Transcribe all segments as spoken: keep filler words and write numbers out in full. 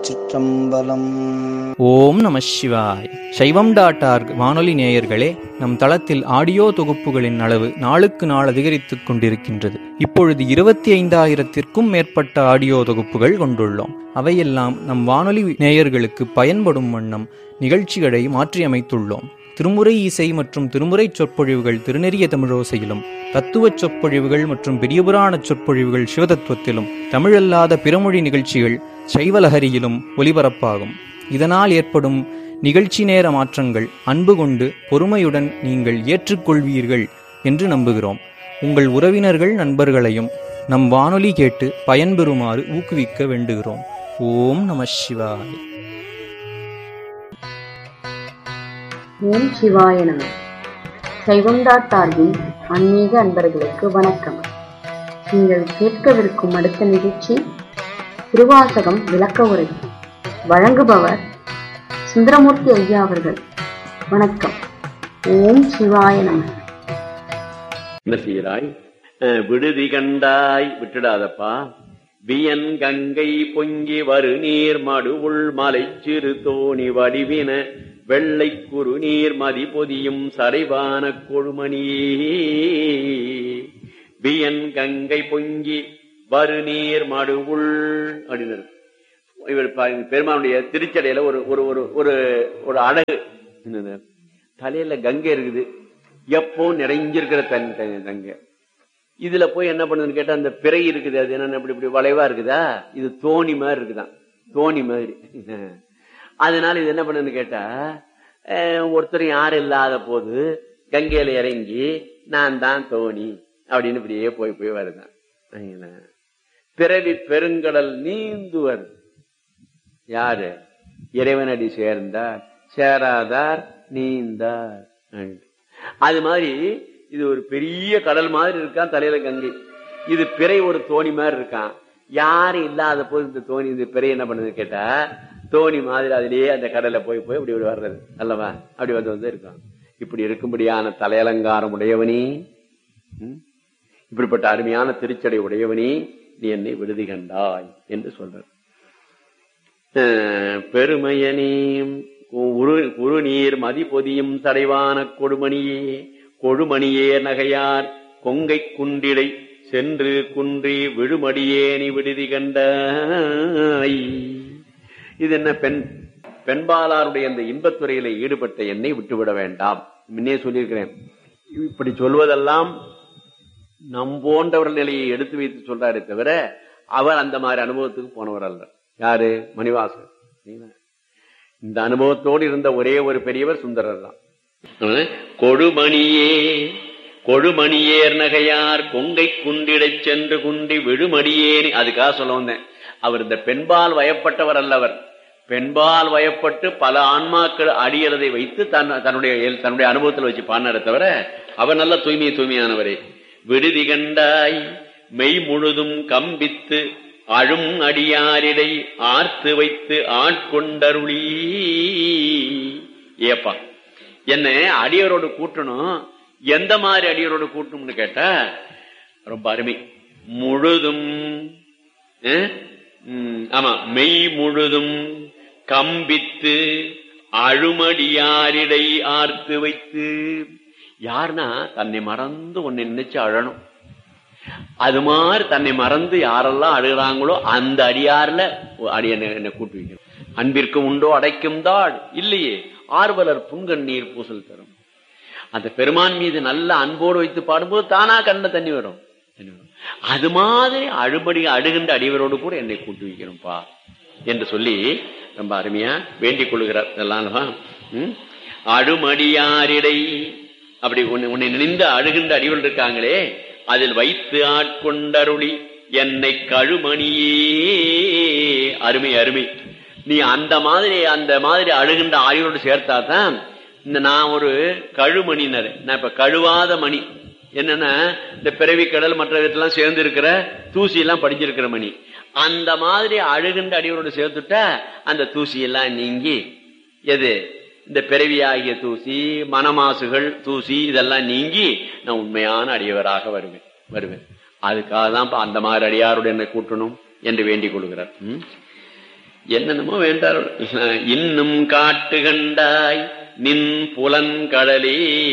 திருச்சிற்றம்பலம். ஓம் நம சிவாய். சைவம் டாட் ஆர்க் வானொலி நேயர்களே, நம் தளத்தில் ஆடியோ தொகுப்புகளின் அளவு நாளுக்கு நாள் அதிகரித்துக் கொண்டிருக்கின்றது. இப்பொழுது இருபத்தி ஐந்தாயிரத்திற்கும் மேற்பட்ட ஆடியோ தொகுப்புகள் கொண்டுள்ளோம். அவையெல்லாம் நம் வானொலி நேயர்களுக்கு பயன்படும் வண்ணம் நிகழ்ச்சிகளை மாற்றியமைத்துள்ளோம். திருமுறை இசை மற்றும் திருமுறை சொற்பொழிவுகள் திருநெறிய தமிழோசையிலும், தத்துவச் சொற்பொழிவுகள் மற்றும் பெரியபுராண சொற்பொழிவுகள் சிவதத்துவத்திலும், தமிழல்லாத பிறமொழி நிகழ்ச்சிகள் சைவலஹரியிலும் ஒலிபரப்பாகும். இதனால் ஏற்படும் நிகழ்ச்சி நேர மாற்றங்கள் அன்பு கொண்டு பொறுமையுடன் நீங்கள் ஏற்றுக்கொள்வீர்கள் என்று நம்புகிறோம். உங்கள் உறவினர்கள் நண்பர்களையும் நம் வானொலி கேட்டு பயன்பெறுமாறு ஊக்குவிக்க வேண்டுகிறோம். ஓம் நம சிவாய். ஓம் சிவாய நம. சைவம் டாட் ஆர்கின் ஆன்மீக அன்பர்களுக்கு வணக்கம். நீங்கள் கேட்கவிருக்கும் அடுத்த நிகழ்ச்சி திருவாசகம் விளக்க உரை. வழங்குபவர் சுந்தரமூர்த்தி ஐயா அவர்கள். வணக்கம். ஓம் சிவாய நம. என்ன செய்கிறாய்? விடுதி கண்டாய், விட்டுடாதப்பா. வியன் கங்கை பொங்கி வரு நீர் மடுவுள் மலை சிறு தோணி வடிவின வெள்ளை குறு நீர் மதி பொதியும் சரைவான கொழுமணியே. வியன் கங்கை பொங்கி வரு நீர் மடுவுள் அப்படின்னு இவர் பெருமானுடைய திருச்சடையில ஒரு ஒரு ஒரு ஒரு அழகு. தலையில கங்கை இருக்குது, எப்போ நிறைஞ்சிருக்கிற தன் கங்கை. இதுல போய் என்ன பண்ணுதுன்னு கேட்டா, அந்த பிறை இருக்குது, அது என்ன இப்படி இப்படி வளைவா இருக்குதா, இது தோணி மாதிரி இருக்குதான், தோணி மாதிரி. அதனால இது என்ன பண்ணுன்னு கேட்டா, ஒருத்தர் யாரும் இல்லாத போது கங்கையில இறங்கி நான் தான் தோணி அப்படின்னு இப்படியே போய் போய் வருதான். பிறவி பெருங்கடல் நீந்துவர் யாரு? இறைவனடி சேர்ந்தார், சேராதார் நீந்தார். அது மாதிரி இது ஒரு பெரிய கடல் மாதிரி இருக்கான் தலையில கங்கை. இது பிறை ஒரு தோணி மாதிரி இருக்கான். யாரும் இல்லாத போது இந்த தோணி, இந்த பிறை என்ன பண்ணுது கேட்டா, தோணி மாதிரி அதிலேயே அந்த கடலை போய் போய் அப்படி வர்றது அல்லவா, அப்படி வந்து வந்து இருக்கான். இப்படி இருக்கும்படியான தலையலங்காரம் உடையவனே, இப்படிப்பட்ட அருமையான திருச்சடை உடையவனே, நீ என்னை விடுதி கண்டாய் என்று சொல்ற. பெருமையனே உரு நீர் மதி பொதியும் சடைவான கொடுமணியே, கொழுமணியே நகையார் கொங்கை குண்டிடை சென்று குன்றி விழுமடியே நீ விடுதி கண்டாய். இது என்ன? பெண் பெண்பாலாருடைய அந்த இன்பத்துறையில ஈடுபட்ட என்னை விட்டுவிட வேண்டாம். முன்னே சொல்லியிருக்கிறேன். இப்படி சொல்வதெல்லாம் நம் போன்றவர்கள் நிலையை எடுத்து வைத்து சொல்றாரே தவிர, அவர் அந்த மாதிரி அனுபவத்துக்கு போனவர் அல்ல. யாரு? மணிவாசகர். இந்த அனுபவத்தோடு இருந்த ஒரே ஒரு பெரியவர் சுந்தரர் தான். கொடுமணியே கொழுமணியேர் நகையார் கொங்கை குண்டிடை சென்று குண்டி விழுமடியேனி. அதுக்காக சொல்ல வந்தேன், அவர் இந்த பெண்பால் வயப்பட்டவர் அல்லவர். பெண்பால் வயப்பட்டு பல ஆன்மாக்கள் அடியறதை வைத்து தன் தன்னுடைய தன்னுடைய அனுபவத்தில் வச்சு பாடினாரே தவிர, அவர் நல்ல தூய்மை தூய்மையானவரே. விடுதி கண்டாய் மெய் முழுதும் கம்பித்து அழும் அடியாரிடை ஆர்த்து வைத்து ஆட்கொண்டருளி. ஏப்பா, என்ன அடியரோடு கூட்டணும், எந்த மாதிரி அடியரோடு கூட்டணும்னு கேட்டா ரொம்ப அருமை. முழுதும், ஆமா, மெய் முழுதும் கம்பித்து அழுமடியாரிடை ஆர்த்து வைத்து. யாருன்னா தன்னை மறந்து உன்னை நினைச்சு அழணும். அது மாதிரி தன்னை மறந்து யாரெல்லாம் அழுகிறாங்களோ அந்த அடியார்ல அடிய என்ன கூட்டு வைக்கணும். அன்பிற்கு உண்டோ அடைக்கும் தாள் இல்லையே, ஆர்வலர் புங்கண்ணீர் பூசல் தரும். அந்த பெருமான் மீது நல்ல அன்போடு வைத்து பாடும்போது தானா கண்ண தண்ணி வரும். அது மாதிரி அழுபடி அழுகின்ற அடிவரோடு கூட என்னை கூட்டு வைக்கணும்பா என்று சொல்லி ரொம்ப அருமையா வேண்டிக் கொள்கிறார். இதெல்லாம் அழுமடியாரிடை அப்படி உன்னை நினைந்து அழுகின்ற அடிவர்கள் இருக்காங்களே, அதில் வைத்து ஆட்கொண்டருளி என்னை கழுமணியே. அருமை அருமை. நீ அந்த மாதிரி அந்த மாதிரி அழுகின்ற ஆடியோடு சேர்த்தாதான் இந்த நான் ஒரு கழுமணினர். நான் இப்ப கழுவாத மணி என்னன்னா, இந்த பிறவி கடல் மற்ற விதத்தெல்லாம் சேர்ந்து இருக்கிற தூசி எல்லாம் படிஞ்சிருக்கிற மணி. அந்த மாதிரி அழுகின்ற அடியோடு சேர்த்துட்டா அந்த தூசி எல்லாம் நீங்கி, எது இந்த பிறவியாகிய தூசி, மனமாசுகள் தூசி இதெல்லாம் நீங்கி நான் உண்மையான அடியவராக வருவேன் வருவேன் அதுக்காக தான் அந்த மாதிரி அடியாரோடு என்னை கூட்டணும் என்று வேண்டிக் கொள்கிறார். என்னென்னமோ வேண்டார். இன்னும் காட்டு கண்டாய் நின் புலன்கடலே,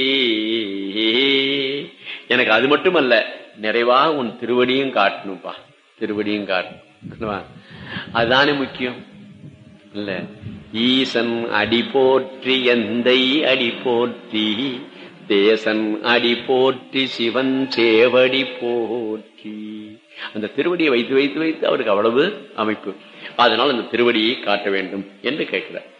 எனக்கு அது மட்டுமல்ல, நிறைவா உன் திருவடியும் காட்டணும்பா, திருவடியும் காட்டணும். அதுதானே முக்கியம் இல்ல. ஈசன் அடி போற்றி எந்தை அடி போற்றி, தேசன் அடி போற்றி சிவன் சேவடி போற்றி. அந்த திருவடியை வைத்து வைத்து வைத்து அவருக்கு அவ்வளவு அமைப்பு. அதனால் அந்த திருவடியை காட்ட வேண்டும் என்று கேட்கிறார்.